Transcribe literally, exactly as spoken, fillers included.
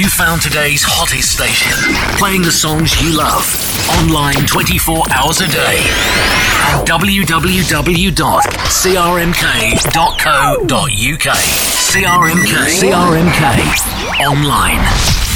You found today's hottest station, playing the songs you love, online twenty-four hours a day, at w w w dot c r m k dot co dot u k. C R M K. C R M K. Online.